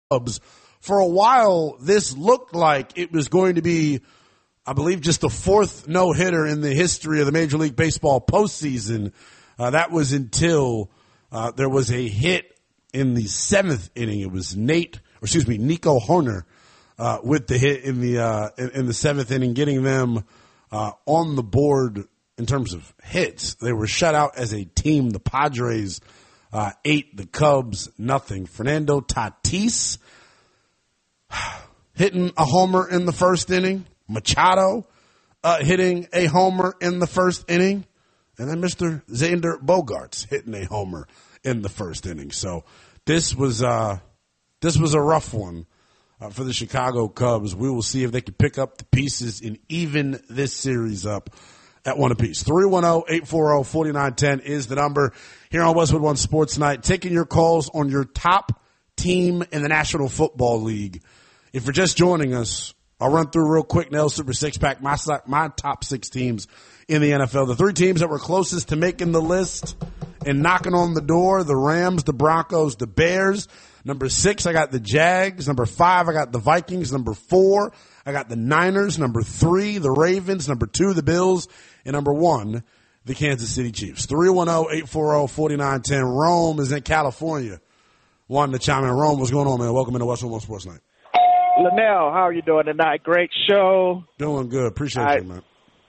Cubs. For a while, this looked like it was going to be, I believe, just the fourth no-hitter in the history of the Major League Baseball postseason. That was until there was a hit in the seventh inning. It was Nico Hoerner with the hit in the seventh inning, getting them on the board in terms of hits. They were shut out as a team. The Padres 8, the Cubs nothing. Fernando Tatis hitting a homer in the first inning. Machado hitting a homer in the first inning. And then Mr. Xander Bogaerts hitting a homer in the first inning. So this was a rough one for the Chicago Cubs. We will see if they can pick up the pieces and even this series up at one apiece. 310-840-4910 is the number here on Westwood One Sports Night. Taking your calls on your top team in the National Football League. If you're just joining us, I'll run through real quick. Nail Super Six Pack, my top 6 teams in the NFL. The 3 teams that were closest to making the list and knocking on the door: the Rams, the Broncos, the Bears. Number 6, I got the Jags. Number 5, I got the Vikings. Number 4, I got the Niners. Number 3, the Ravens. Number 2, the Bills. And number 1, the Kansas City Chiefs. 310-840-4910. Rome is in California. Wanting to chime in. Rome, what's going on, man? Welcome into Westwood One Sports Night. Linnell, how are you doing tonight? Great show. Doing good. Appreciate you, man.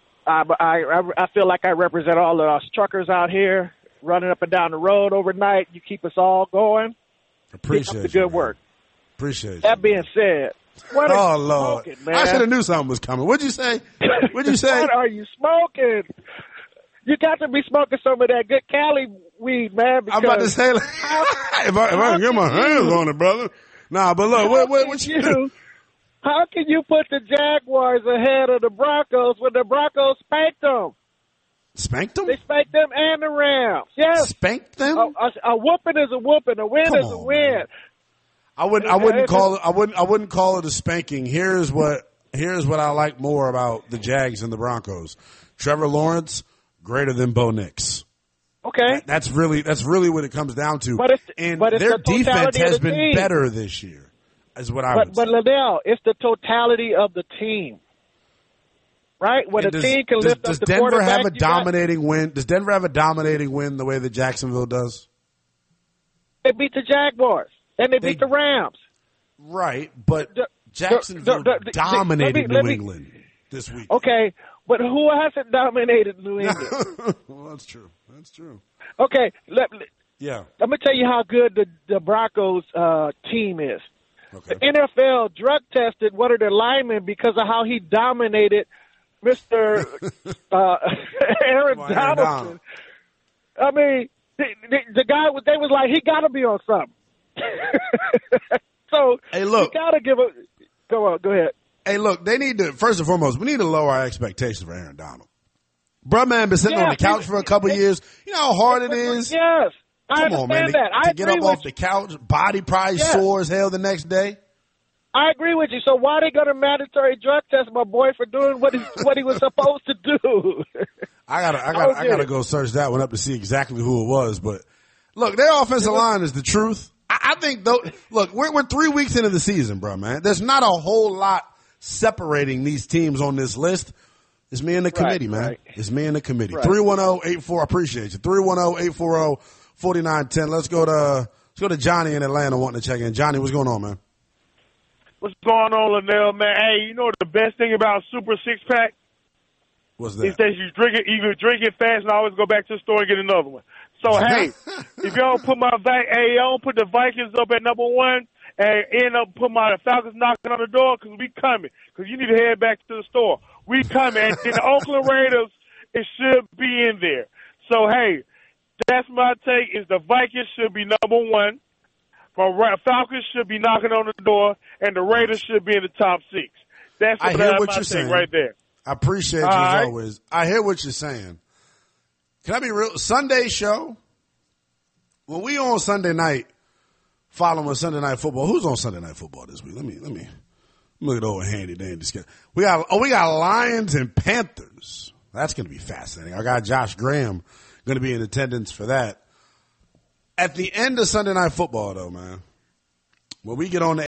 I feel like I represent all of us truckers out here running up and down the road overnight. You keep us all going. Appreciate the good work. Appreciate you. That being said, what are you Lord. smoking, man? I should have knew something was coming. What'd you say? What are you smoking? You got to be smoking some of that good Cali weed, man. I'm about to say, if I can get my hands on it, brother. Nah, but look, what you do? How can you put the Jaguars ahead of the Broncos when the Broncos spanked them? Spanked them? They spanked them and the Rams. Yes. Spanked them? A whooping is a whooping. A win is a win. Man. I wouldn't call it a spanking. Here's what I like more about the Jags and the Broncos. Trevor Lawrence, greater than Bo Nix. Okay. That's really what it comes down to. But their defense has been better this year, is what I would say. But Liddell, it's the totality of the team. Right? When a team can lift up the Denver quarterback. have a dominating win? Does Denver have a dominating win the way that Jacksonville does? They beat the Jaguars. And they beat the Rams. Right, but Jacksonville dominated New England this week. Okay, but who hasn't dominated New England? Well, that's true. Okay, yeah. Let me tell you how good the Broncos team is. Okay. The NFL drug tested one of their linemen because of how he dominated Mr. Aaron Donaldson. I mean, the guy they was like, he got to be on something. So hey, look, you got to give a go ahead. Hey, look, they need to first and foremost, we need to lower our expectations for Aaron Donald. Bruh, man, been sitting on the couch for a couple years. You know how hard it is. Yes, I Come on, man, understand that. to get up off the couch, body probably sore as hell the next day. I agree with you. So why they going to mandatory drug test my boy for doing what he was supposed to do? I gotta go search that one up to see exactly who it was. But look, their offensive line is the truth. I think though. Look, we're 3 weeks into the season, bro. Man, there's not a whole lot separating these teams on this list. It's me and the committee, man. Right. It's me and the committee. Right. 310-84. I appreciate you. 310-840-4910. Let's go to Johnny in Atlanta wanting to check in. Johnny, what's going on, man? What's going on, Linnell, man? Hey, you know the best thing about Super Six Pack? What's that? Is that you drink it fast and I always go back to the store and get another one. So, hey, if y'all put y'all put the Vikings up at number 1 and end up put my Falcons knocking on the door because we coming. Because you need to head back to the store. We coming. And the Oakland Raiders, it should be in there. So, hey, that's my take is the Vikings should be number 1. Falcons should be knocking on the door, and the Raiders should be in the top 6. That's I hear what you're saying right there. I appreciate you as always. I hear what you're saying. Can I be real? Sunday show? When we on Sunday night, following Sunday Night Football, who's on Sunday Night Football this week? Let me look at old handy dandy. We got Lions and Panthers. That's going to be fascinating. I got Josh Graham going to be in attendance for that. At the end of Sunday Night Football, though, man, when we get on the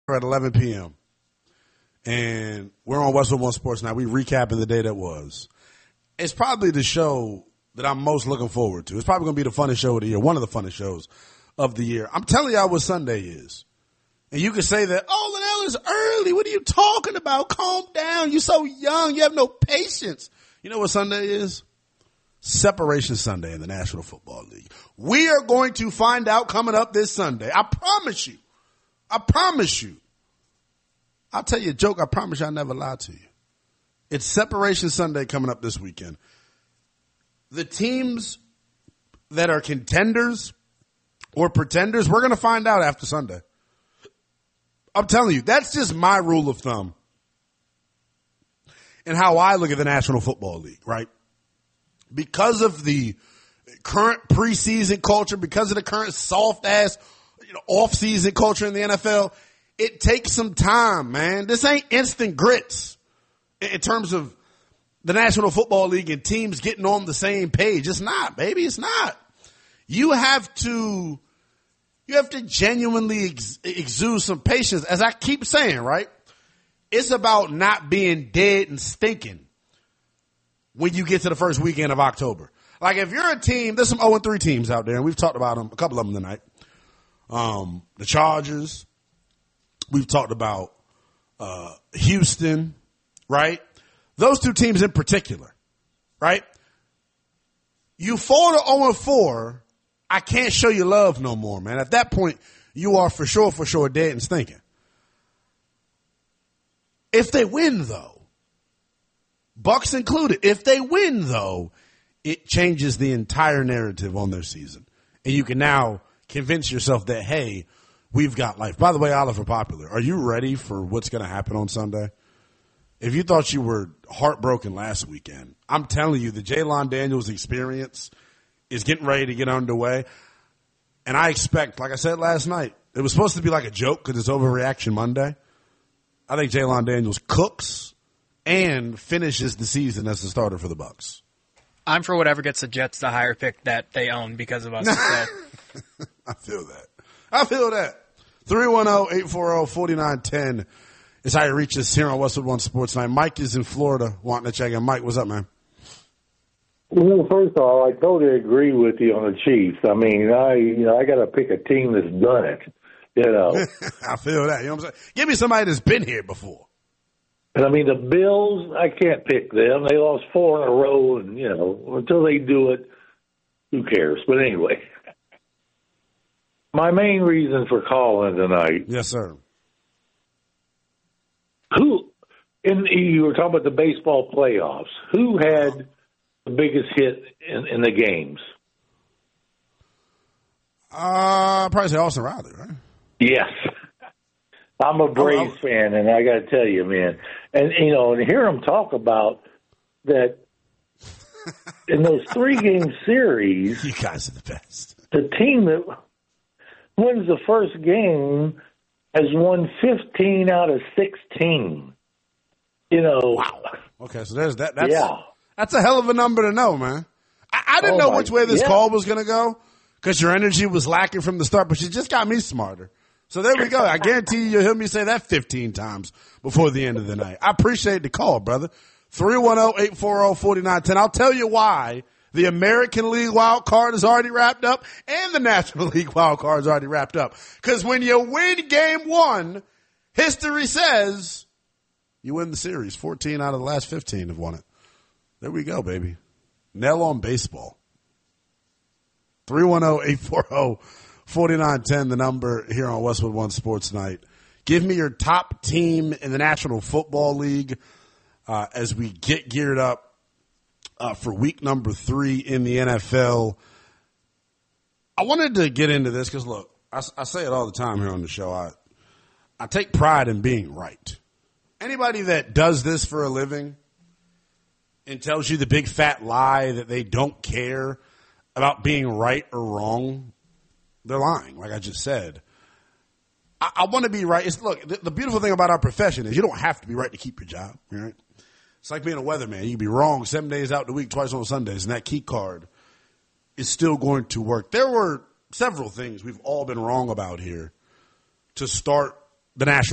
at 11 p.m. And we're on Westwood One Sports now. We recapping the day that was. It's probably the show that I'm most looking forward to. It's probably going to be the funnest show of the year, one of the funnest shows of the year. I'm telling y'all what Sunday is. And you can say that, oh, Linnell, is early. What are you talking about? Calm down. You're so young. You have no patience. You know what Sunday is? Separation Sunday in the National Football League. We are going to find out coming up this Sunday. I promise you. I promise you. I'll tell you a joke. I promise you I'll never lie to you. It's Separation Sunday coming up this weekend. The teams that are contenders or pretenders, we're going to find out after Sunday. I'm telling you, that's just my rule of thumb and how I look at the National Football League, right? Because of the current preseason culture, because of the current soft-ass off-season culture in the NFL, it takes some time, man. This ain't instant grits in terms of the National Football League and teams getting on the same page. It's not, baby. It's not. You have to genuinely exude some patience. As I keep saying, right? It's about not being dead and stinking when you get to the first weekend of October. Like if you're a team, there's some 0-3 teams out there, and we've talked about them, a couple of them tonight. The Chargers. We've talked about Houston, right? Those two teams in particular, right? You fall to 0-4, I can't show you love no more, man. At that point, you are for sure dead and stinking. If they win, though, Bucks included, if they win, though, it changes the entire narrative on their season. And you can now convince yourself that, hey, we've got life. By the way, Oliver Popular, are you ready for what's going to happen on Sunday? If you thought you were heartbroken last weekend, I'm telling you, the Jaylon Daniels experience is getting ready to get underway. And I expect, like I said last night, it was supposed to be like a joke because it's Overreaction Monday. I think Jaylon Daniels cooks and finishes the season as the starter for the Bucks. I'm for whatever gets the Jets the higher pick that they own because of us. I feel that. 310-840-4910 is how you reach us here on Westwood One Sports Night. Mike is in Florida wanting to check in. Mike, what's up, man? Well, first of all, I totally agree with you on the Chiefs. I mean, I got to pick a team that's done it. I feel that. You know what I'm saying? Give me somebody that's been here before. And I mean, the Bills, I can't pick them. They lost 4 in a row, and until they do it, who cares? But anyway, my main reason for calling tonight. Yes, sir. You were talking about the baseball playoffs. Who had the biggest hit in the games? Probably say Austin Riley, right? Yes. I'm a Braves fan, and I got to tell you, man. And hear them talk about that in those 3-game series. You guys are the best. The team that wins the first game has won 15 out of 16. Wow. Okay, so there's that. That's a hell of a number to know, man. I didn't know which way this call was going to go because your energy was lacking from the start, but you just got me smarter. So there we go. I guarantee you'll hear me say that 15 times before the end of the night. I appreciate the call, brother. 310-840-4910. I'll tell you why the American League wild card is already wrapped up and the National League wild card is already wrapped up. Because when you win game 1, history says you win the series. 14 out of the last 15 have won it. There we go, baby. Nail on baseball. 310-840-4910, the number here on Westwood One Sports Night. Give me your top team in the National Football League as we get geared up for week number 3 in the NFL. I wanted to get into this because, look, I say it all the time here on the show. I take pride in being right. Anybody that does this for a living and tells you the big fat lie that they don't care about being right or wrong, they're lying, like I just said. I want to be right. Look, the beautiful thing about our profession is you don't have to be right to keep your job, right? It's like being a weatherman. You can be wrong 7 days out the week, twice on Sundays, and that key card is still going to work. There were several things we've all been wrong about here to start the National